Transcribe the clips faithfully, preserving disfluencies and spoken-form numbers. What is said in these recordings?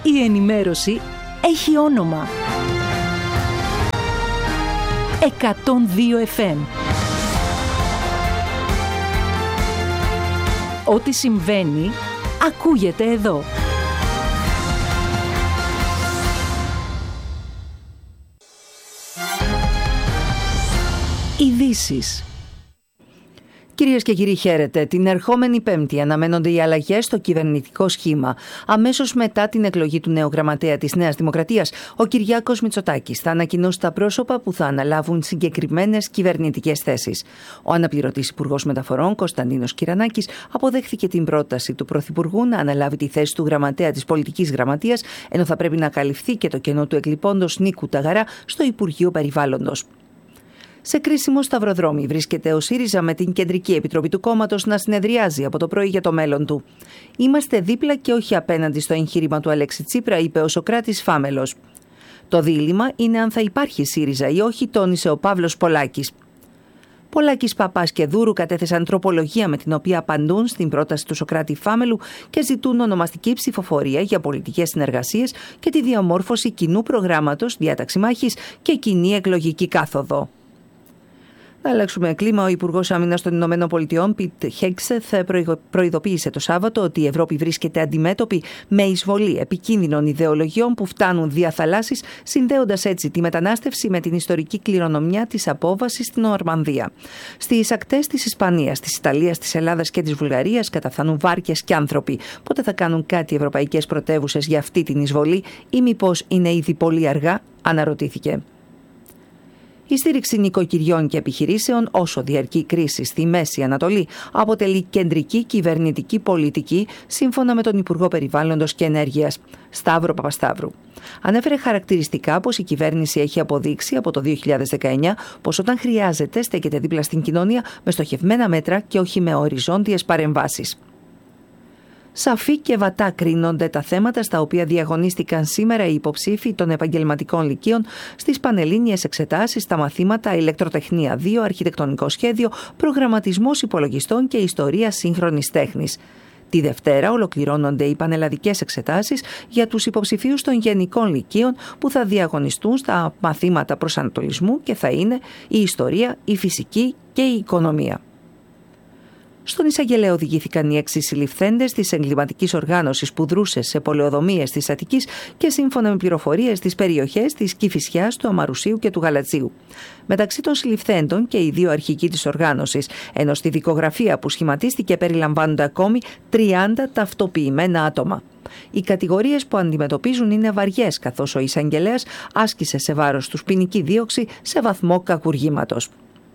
Η ενημέρωση έχει όνομα. εκατόν δύο εφ εμ. Ό,τι συμβαίνει, ακούγεται εδώ. Ειδήσεις. Κυρίες και κύριοι, χαίρετε. Την ερχόμενη Πέμπτη αναμένονται οι αλλαγές στο κυβερνητικό σχήμα. Αμέσως μετά την εκλογή του νέου γραμματέα της Νέας Δημοκρατίας, ο Κυριάκος Μητσοτάκης θα ανακοινώσει τα πρόσωπα που θα αναλάβουν συγκεκριμένες κυβερνητικές θέσεις. Ο αναπληρωτής Υπουργός Μεταφορών, Κωνσταντίνος Κυρανάκης, αποδέχθηκε την πρόταση του Πρωθυπουργού να αναλάβει τη θέση του γραμματέα της Πολιτικής Γραμματείας, ενώ θα πρέπει να καλυφθεί και το κενό του εκλειπώντος Νίκου Ταγαρά στο Υπουργείο Περιβάλλοντος. Σε κρίσιμο σταυροδρόμι βρίσκεται ο ΣΥΡΙΖΑ με την Κεντρική Επιτροπή του κόμματος να συνεδριάζει από το πρωί για το μέλλον του. «Είμαστε δίπλα και όχι απέναντι στο εγχείρημα του Αλέξη Τσίπρα», είπε ο Σωκράτης Φάμελος. «Το δίλημμα είναι αν θα υπάρχει ΣΥΡΙΖΑ ή όχι», τόνισε ο Παύλος Πολάκης. Πολάκης, Παπάς και Δούρου κατέθεσαν τροπολογία με την οποία απαντούν στην πρόταση του Σωκράτη Φάμελου και ζητούν ονομαστική ψηφοφορία για πολιτικές συνεργασίες και τη διαμόρφωση κοινού προγράμματος, διάταξη μάχης και κοινή εκλογική κάθοδο. Να αλλάξουμε κλίμα. Ο Υπουργός Άμυνας των Ηνωμένων Πολιτειών, Πιτ Χέγκσεθ, προειδοποίησε το Σάββατο ότι η Ευρώπη βρίσκεται αντιμέτωπη με εισβολή επικίνδυνων ιδεολογιών που φτάνουν δια θαλάσσης, συνδέοντας έτσι τη μετανάστευση με την ιστορική κληρονομιά της απόβασης στην Νορμανδία. Στις ακτές της Ισπανίας, της Ιταλίας, της Ελλάδας και της Βουλγαρίας καταφθάνουν βάρκες και άνθρωποι. Πότε θα κάνουν κάτι οι ευρωπαϊκές πρωτεύουσες για αυτή την εισβολή, ή μήπως είναι ήδη πολύ αργά, αναρωτήθηκε. Η στήριξη νοικοκυριών και επιχειρήσεων όσο διαρκεί η κρίση στη Μέση Ανατολή αποτελεί κεντρική κυβερνητική πολιτική, σύμφωνα με τον Υπουργό Περιβάλλοντος και Ενέργειας, Σταύρο Παπασταύρου. Ανέφερε χαρακτηριστικά πως η κυβέρνηση έχει αποδείξει από το δύο χιλιάδες δεκαεννιά πως όταν χρειάζεται στέκεται δίπλα στην κοινωνία με στοχευμένα μέτρα και όχι με οριζόντιες παρεμβάσεις. Σαφή και βατά κρίνονται τα θέματα στα οποία διαγωνίστηκαν σήμερα οι υποψήφοι των επαγγελματικών λυκείων στις πανελλήνιες εξετάσεις στα μαθήματα Ηλεκτροτεχνία δύο, Αρχιτεκτονικό Σχέδιο, Προγραμματισμός Υπολογιστών και Ιστορία Σύγχρονης Τέχνης. Τη Δευτέρα ολοκληρώνονται οι πανελλαδικές εξετάσεις για τους υποψηφίους των γενικών λυκείων που θα διαγωνιστούν στα μαθήματα προσανατολισμού και θα είναι η Ιστορία, η Φυσική και η Οικονομία. Στον εισαγγελέα οδηγήθηκαν οι έξι συλληφθέντες της εγκληματικής οργάνωσης που δρούσε σε πολεοδομίες της Αττικής και σύμφωνα με πληροφορίες στις περιοχές της Κηφισιάς, του Αμαρουσίου και του Γαλατσίου. Μεταξύ των συλληφθέντων και οι δύο αρχικοί της οργάνωσης, ενώ στη δικογραφία που σχηματίστηκε περιλαμβάνονται ακόμη τριάντα ταυτοποιημένα άτομα. Οι κατηγορίες που αντιμετωπίζουν είναι βαριές, καθώς ο εισαγγελέας άσκησε σε βάρος τους ποινική δίωξη σε βαθμό κακουργήματος.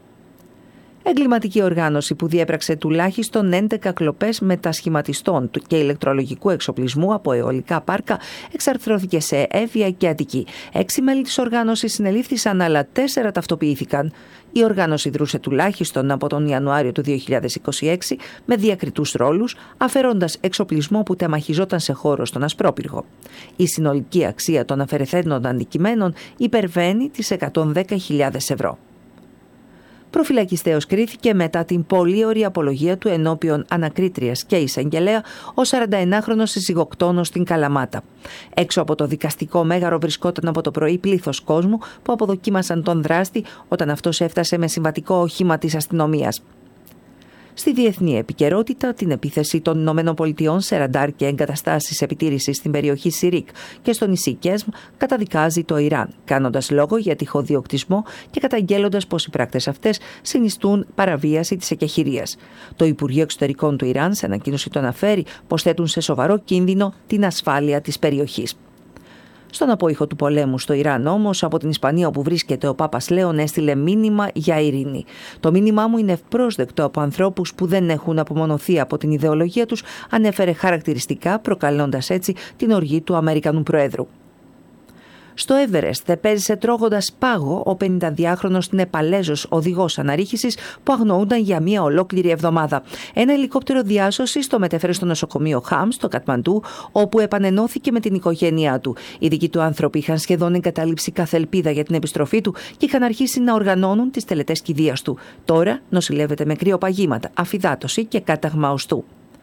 Εγκληματική οργάνωση που διέπραξε τουλάχιστον έντεκα κλοπές μετασχηματιστών και ηλεκτρολογικού εξοπλισμού από αιωλικά πάρκα εξαρθρώθηκε σε Εύβοια και Αττική. Έξι μέλη της οργάνωσης συνελήφθησαν, αλλά τέσσερα ταυτοποιήθηκαν. Η οργάνωση δρούσε τουλάχιστον από τον Ιανουάριο του δύο χιλιάδες είκοσι έξι με διακριτούς ρόλους, αφαιρώντας εξοπλισμό που τεμαχιζόταν σε χώρο στον Ασπρόπυργο. Η συνολική αξία των αφαιρεθέντων αντικειμένων υπερβαίνει τις εκατόν δέκα χιλιάδες ευρώ. Προφυλακιστέως κρίθηκε μετά την πολύωρη απολογία του ενώπιον ανακρίτριας και εισαγγελέα ο σαρανταενάχρονος συζυγοκτόνος στην Καλαμάτα. Έξω από το δικαστικό μέγαρο βρισκόταν από το πρωί πλήθος κόσμου που αποδοκίμασαν τον δράστη όταν αυτός έφτασε με συμβατικό όχημα της αστυνομίας. Στη διεθνή επικαιρότητα, την επίθεση των Ηνωμένων Πολιτειών σε ραντάρ και εγκαταστάσεις επιτήρησης στην περιοχή Σιρίκ και στο νησί Κέσμ καταδικάζει το Ιράν, κάνοντας λόγο για τυχοδιοκτισμό και καταγγέλλοντας πως οι πράκτες αυτές συνιστούν παραβίαση της εκεχηρίας. Το Υπουργείο Εξωτερικών του Ιράν σε ανακοίνωση το αναφέρει πως θέτουν σε σοβαρό κίνδυνο την ασφάλεια της περιοχής. Στον απόϊχο του πολέμου στο Ιράν όμως, από την Ισπανία όπου βρίσκεται ο Πάπας Λέων, έστειλε μήνυμα για ειρήνη. Το μήνυμά μου είναι ευπρόσδεκτο από ανθρώπους που δεν έχουν απομονωθεί από την ιδεολογία τους, ανέφερε χαρακτηριστικά, προκαλώντας έτσι την οργή του Αμερικανού Προέδρου. Στο Έβερεστ επέζησε τρώγοντας πάγο ο πενηνταδυάχρονος Νεπαλέζος οδηγός αναρρίχησης που αγνοούνταν για μία ολόκληρη εβδομάδα. Ένα ελικόπτερο διάσωσης το μετέφερε στο νοσοκομείο Χάμ στο Κατμαντού, όπου επανενώθηκε με την οικογένειά του. Οι δικοί του άνθρωποι είχαν σχεδόν εγκαταλείψει κάθε ελπίδα για την επιστροφή του και είχαν αρχίσει να οργανώνουν τις τελετές κηδείας του. Τώρα νοσηλεύεται με κρυοπαγήματα, αφυδάτωση και κάταγμα οστού.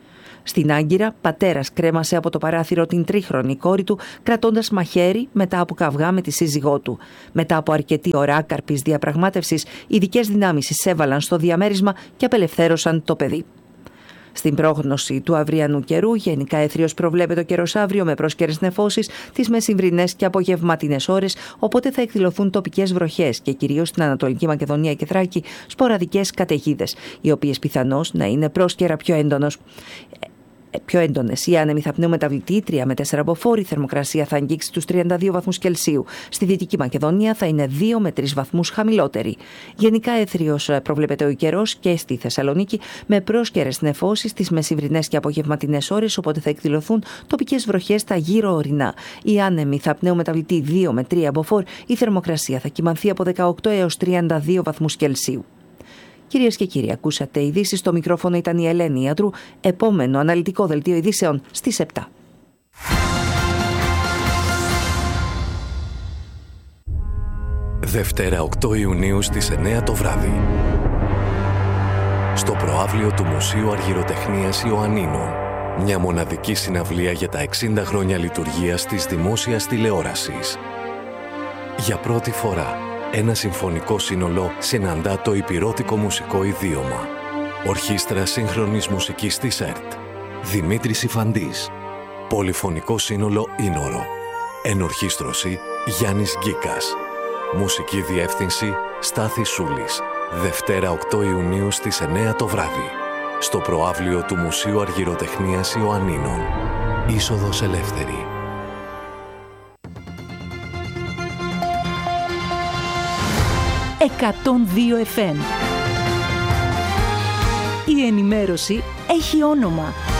Στην Άγκυρα, πατέρας κρέμασε από το παράθυρο την τρίχρονη κόρη του, κρατώντας μαχαίρι μετά από καυγά με τη σύζυγό του. Μετά από αρκετή ώρα άκαρπης διαπραγμάτευσης, ειδικές δυνάμεις εισέβαλαν στο διαμέρισμα και απελευθέρωσαν το παιδί. Στην πρόγνωση του αυριανού καιρού, γενικά έθριος προβλέπεται ο καιρός αύριο με πρόσκαιρες νεφώσεις τις μεσημβρινές και απογευματινές ώρες, οπότε θα εκδηλωθούν τοπικές βροχές και κυρίως στην Ανατολική Μακεδονία και Θράκη σποραδικές καταιγίδες, οι οποίες πιθανώς να είναι πρόσκαιρα πιο έντονος. Πιο έντονες. Οι άνεμοι θα πνέουν μεταβλητή τρία με τέσσερα μποφόρ, η θερμοκρασία θα αγγίξει τους τριάντα δύο βαθμούς Κελσίου. Στη Δυτική Μακεδονία θα είναι δύο με τρεις βαθμούς χαμηλότερη. Γενικά έθριος προβλέπεται ο καιρός και στη Θεσσαλονίκη με πρόσκαιρες νεφώσεις τις μεσημβρινές και απογευματινές ώρες, οπότε θα εκδηλωθούν τοπικές βροχές στα γύρω ορεινά. Οι άνεμοι θα πνέουν μεταβλητή δύο με τρία μποφόρ, η θερμοκρασία θα κυμανθεί από δεκαοκτώ έως τριάντα δύο βαθμούς Κελσίου. Κυρίες και κύριοι, ακούσατε ειδήσεις. Στο μικρόφωνο ήταν η Ελένη Ιατρού. Επόμενο αναλυτικό δελτίο ειδήσεων στις επτά. Δευτέρα οκτώ Ιουνίου στις εννέα το βράδυ. Στο προαύλιο του Μουσείου Αργυροτεχνίας Ιωαννίνων. Μια μοναδική συναυλία για τα εξήντα χρόνια λειτουργίας της δημόσιας τηλεόρασης. Για πρώτη φορά, ένα συμφωνικό σύνολο συναντά το υπηρώτικο μουσικό ιδίωμα. Ορχήστρα σύγχρονης μουσικής της ΕΡΤ. Δημήτρης Ιφαντής. Πολυφωνικό σύνολο Ίνορο. Ενορχήστρωση Γιάννης Γκίκας. Μουσική διεύθυνση Στάθης Σούλης. Δευτέρα οκτώ Ιουνίου στις εννέα το βράδυ. Στο προαύλιο του Μουσείου Αργυροτεχνίας Ιωαννίνων. Είσοδος ελεύθερη. εκατόν δύο εφ εμ. Η ενημέρωση έχει όνομα.